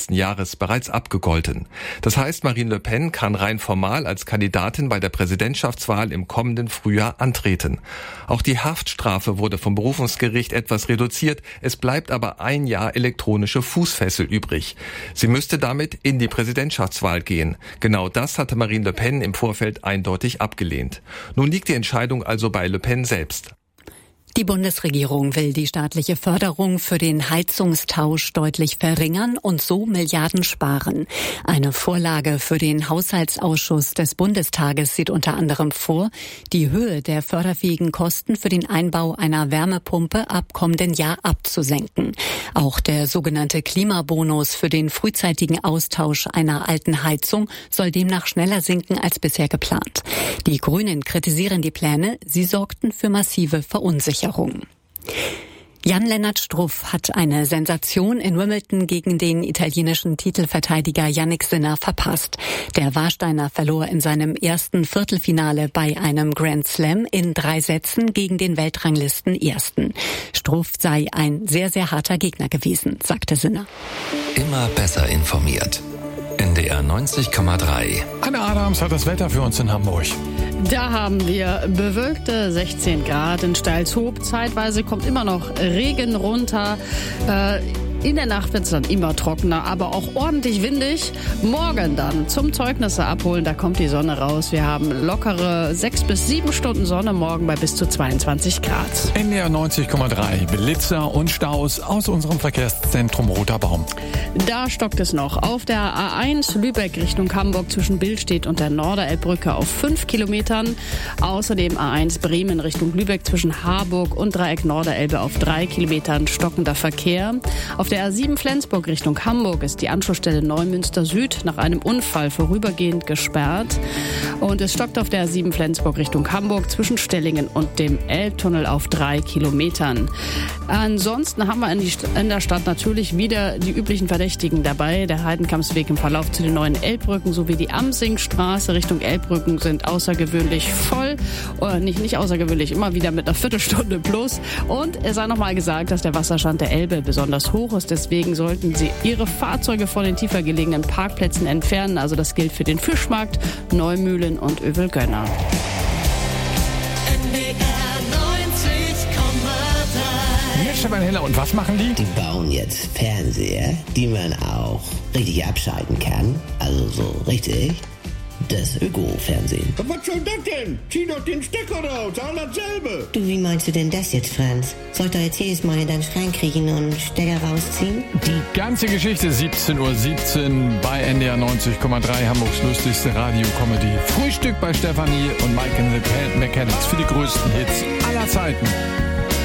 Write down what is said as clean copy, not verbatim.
letzten Jahres bereits abgegolten. Das heißt, Marine Le Pen kann rein formal als Kandidatin bei der Präsidentschaftswahl im kommenden Frühjahr antreten. Auch die Haftstrafe wurde vom Berufungsgericht etwas reduziert. Es bleibt aber 1 Jahr elektronische Fußfessel übrig. Sie müsste damit in die Präsidentschaftswahl gehen. Genau das hatte Marine Le Pen im Vorfeld eindeutig abgelehnt. Nun liegt die Entscheidung also bei Le Pen selbst. Die Bundesregierung will die staatliche Förderung für den Heizungstausch deutlich verringern und so Milliarden sparen. Eine Vorlage für den Haushaltsausschuss des Bundestages sieht unter anderem vor, die Höhe der förderfähigen Kosten für den Einbau einer Wärmepumpe ab kommenden Jahr abzusenken. Auch der sogenannte Klimabonus für den frühzeitigen Austausch einer alten Heizung soll demnach schneller sinken als bisher geplant. Die Grünen kritisieren die Pläne, sie sorgten für massive Verunsicherung. Jan-Lennart Struff hat eine Sensation in Wimbledon gegen den italienischen Titelverteidiger Jannik Sinner verpasst. Der Warsteiner verlor in seinem ersten Viertelfinale bei einem Grand Slam in 3 Sätzen gegen den Weltranglisten-Ersten. Struff sei ein sehr, sehr harter Gegner gewesen, sagte Sinner. Immer besser informiert. NDR 90,3. Anne Adams hat das Wetter für uns in Hamburg. Da haben wir bewölkte 16 Grad in Steilshoop. Zeitweise kommt immer noch Regen runter. In der Nacht wird es dann immer trockener, aber auch ordentlich windig. Morgen dann zum Zeugnisse abholen, da kommt die Sonne raus. Wir haben lockere 6 bis 7 Stunden Sonne morgen bei bis zu 22 Grad. NDR 90,3. Blitzer und Staus aus unserem Verkehrszentrum Roter Baum. Da stockt es noch. Auf der A1 Lübeck Richtung Hamburg zwischen Billstedt und der Norderelbbrücke auf 5 Kilometern. Außerdem A1 Bremen Richtung Lübeck zwischen Harburg und Dreieck Norderelbe auf 3 Kilometern stockender Verkehr. Auf der A7 Flensburg Richtung Hamburg ist die Anschlussstelle Neumünster Süd nach einem Unfall vorübergehend gesperrt. Und es stockt auf der A7 Flensburg Richtung Hamburg zwischen Stellingen und dem Elbtunnel auf 3 Kilometern. Ansonsten haben wir in der Stadt natürlich wieder die üblichen Verdächtigen dabei. Der Heidenkampsweg im Verlauf zu den neuen Elbbrücken sowie die Amsingstraße Richtung Elbbrücken sind außergewöhnlich voll. Nicht außergewöhnlich, immer wieder mit einer Viertelstunde plus. Und es sei nochmal gesagt, dass der Wasserstand der Elbe besonders hoch ist. Deswegen sollten Sie Ihre Fahrzeuge von den tiefer gelegenen Parkplätzen entfernen. Also das gilt für den Fischmarkt, Neumühlen und Övelgönner. Stefan Heller, und was machen die? Die bauen jetzt Fernseher, die man auch richtig abschalten kann. Also so richtig. Das Öko-Fernsehen. Was soll das denn? Zieh doch den Stecker raus, alles dasselbe. Du, wie meinst du denn das jetzt, Franz? Soll ich doch jetzt jedes Mal in deinen Schrank kriechen und Stecker rausziehen? Die ganze Geschichte 17:17 Uhr bei NDR 90,3, Hamburgs lustigste Radio-Comedy. Frühstück bei Stefanie und Mike in the McCannix für die größten Hits aller Zeiten.